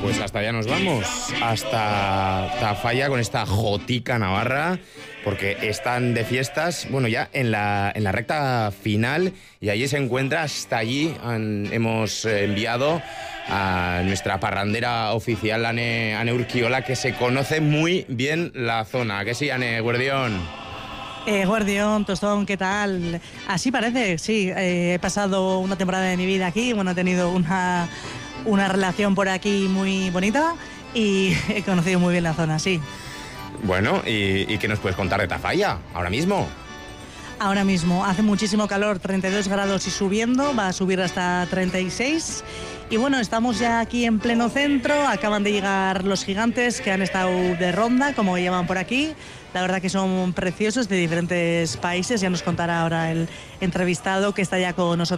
Pues hasta allá nos vamos, hasta Tafalla con esta jotica navarra, porque están de fiestas, bueno, ya en la recta final, y allí se encuentra, hasta allí hemos enviado a nuestra parrandera oficial, Ane Urquiola, que se conoce muy bien la zona. ¿Que sí, Ane Guardión? Guardión, Tostón, ¿qué tal? Así parece, sí. He pasado una temporada de mi vida aquí, bueno, he tenido una relación por aquí muy bonita y he conocido muy bien la zona, sí. Bueno, ¿y qué nos puedes contar de Tafalla ahora mismo? Ahora mismo hace muchísimo calor, 32 grados y subiendo, va a subir hasta 36. Y bueno, estamos ya aquí en pleno centro, acaban de llegar los gigantes que han estado de ronda, como llaman por aquí. La verdad que son preciosos, de diferentes países, ya nos contará ahora el entrevistado que está ya con nosotros.